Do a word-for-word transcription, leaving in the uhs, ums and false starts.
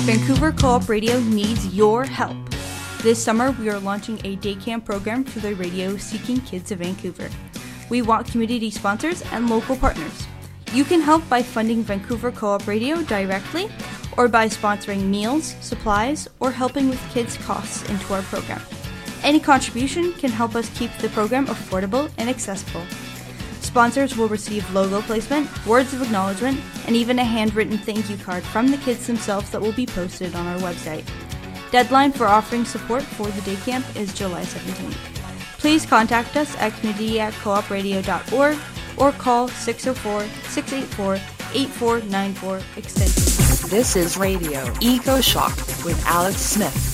Vancouver Co-op Radio needs your help. This summer, we are launching a day camp program for the radio-seeking kids of Vancouver. We want community sponsors and local partners. You can help by funding Vancouver Co-op Radio directly, or by sponsoring meals, supplies, or helping with kids' costs into our program. Any contribution can help us keep the program affordable and accessible. Sponsors will receive logo placement, words of acknowledgement, and even a handwritten thank you card from the kids themselves that will be posted on our website. Deadline for offering support for the day camp is July seventeenth. Please contact us at community at coop radio dot org or call six oh four, six eight four, eight four nine four extension. This is Radio Eco Shock with Alex Smith.